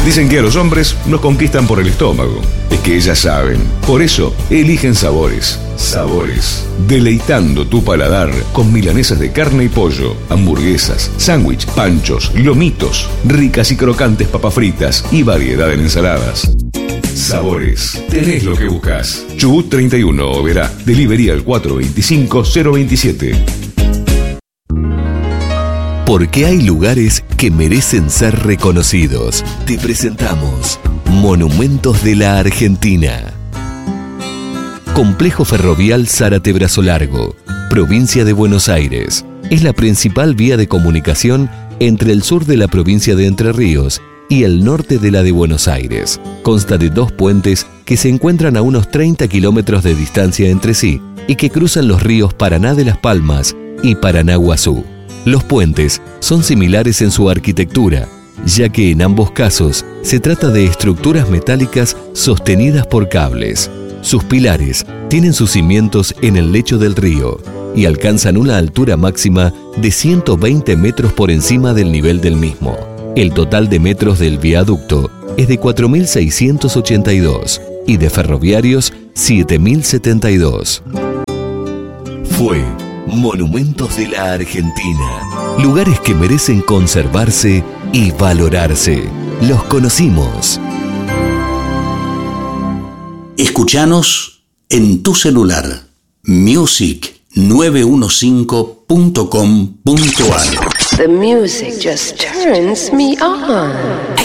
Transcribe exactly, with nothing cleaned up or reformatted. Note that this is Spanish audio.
Dicen que a los hombres nos conquistan por el estómago. Es que ellas saben. Por eso, eligen Sabores. Sabores. Deleitando tu paladar con milanesas de carne y pollo, hamburguesas, sándwich, panchos, lomitos, ricas y crocantes papas fritas y variedad en ensaladas. Sabores. Tenés lo que buscas. Chubut treinta y uno, Oberá. Delivery al cuatro dos cinco cero dos siete. Porque hay lugares que merecen ser reconocidos. Te presentamos Monumentos de la Argentina. Complejo Ferrovial Zárate-Brazo Largo, provincia de Buenos Aires. Es la principal vía de comunicación entre el sur de la provincia de Entre Ríos y el norte de la de Buenos Aires. Consta de dos puentes que se encuentran a unos treinta kilómetros de distancia entre sí y que cruzan los ríos Paraná de las Palmas y Paraná-Guazú. Los puentes son similares en su arquitectura, ya que en ambos casos se trata de estructuras metálicas sostenidas por cables. Sus pilares tienen sus cimientos en el lecho del río y alcanzan una altura máxima de ciento veinte metros por encima del nivel del mismo. El total de metros del viaducto es de cuatro mil seiscientos ochenta y dos y de ferroviarios siete mil setenta y dos. Fue Monumentos de la Argentina. Lugares que merecen conservarse y valorarse. Los conocimos. Escuchanos en tu celular. music nueve uno cinco punto com punto ar. The music just turns me on.